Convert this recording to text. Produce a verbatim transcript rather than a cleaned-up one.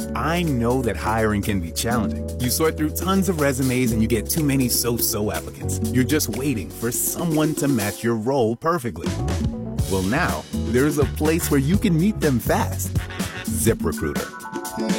I know that hiring can be challenging. You sort through tons of resumes and you get too many so-so applicants. You're just waiting for someone to match your role perfectly. Well, now, there's a place where you can meet them fast. ZipRecruiter.